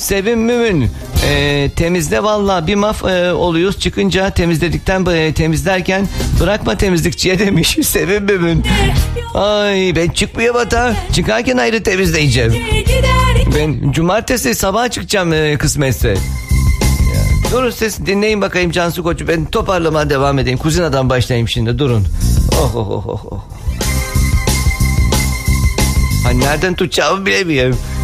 Sevim Mümin. Temizle valla bir maf oluyoruz çıkınca temizlerken bırakma temizlikçiye demiş Sevim Mümin. Ay ben çıkmıyor bata. Çıkarken ayrı temizleyeceğim. Ben cumartesi sabah çıkacağım kısmetse. Durun siz dinleyin bakayım Cansu Koç'u. Ben toparlamaya devam edeyim. Kuzinadan başlayayım şimdi durun. Oh. Hani nereden tutacağımı bilemiyorum.